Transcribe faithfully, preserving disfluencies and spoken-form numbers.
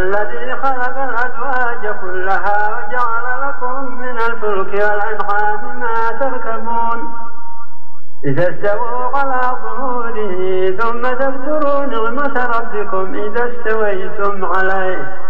الذي خلق الأزواج كلها وجعل لكم من الفلك والأنعام ما تركبون لتستووا على ظهوره ثم تذكروا نعمة ربكم إذا استويتم عليه